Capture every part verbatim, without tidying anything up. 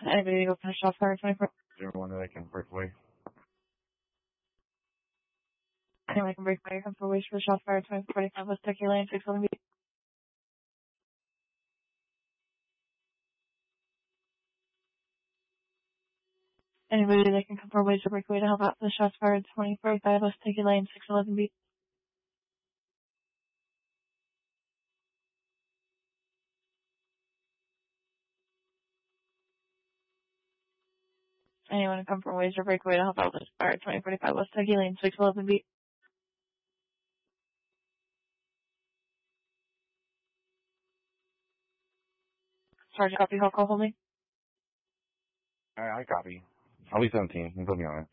Anybody go finish off fire twenty-four? Is there one that I can break away? Anyone can break fire, come for waste for the shot fire twenty-four forty-five West Turkey Lane, six eleven B. Anybody that can come for waste to break away to help out for the shots fired twenty forty-five West Turkey Lane, six eleven B. Anyone to come from ways or breakaway to help out with fire twenty forty-five West Turkey Lane, six eleven B. Sergeant, copy, call, call holding. Alright, I copy. I'll be seventeen. You can put me on it.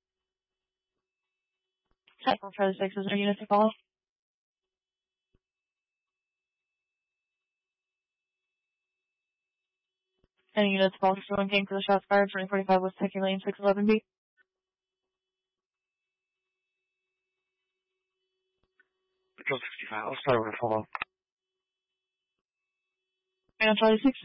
Check for Charlie six, is there units to follow? Any units to follow for one game for the shots fired twenty forty-five West Turkey Lane, six eleven B. Patrol sixty-five, I'll start with a follow. And on Charlie six.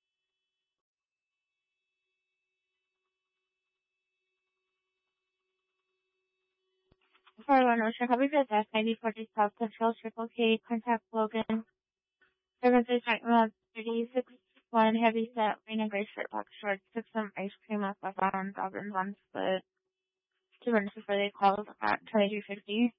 four one Ocean, copy for F ninety forty South Central, Triple K, contact Logan. Services right around thirty-six one heavy set, rain and gray shirt, black shorts, took some ice cream off the phone, Dobbins on split. Two minutes before they called at twenty-two fifty.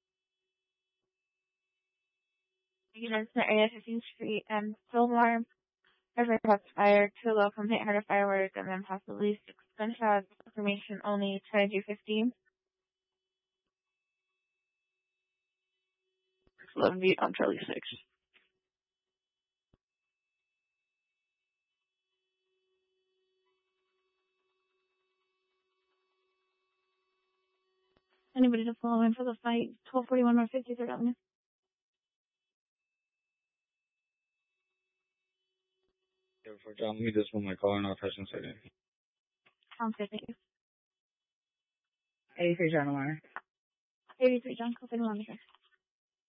Units in the area, fifteenth Street and Fillmore. Every shots fired, two low from hit, heard a firework, and then possibly six gunshots. Information only twenty-two fifty. eleven beat on Charlie six. Anybody to follow in for the fight? twelve forty-one North fifty-third Avenue. Yeah, for John, let me just move my car and I'll touch and say it. Sounds good, thank you. eighty-three John Lamar. eighty-three John, call anyone on the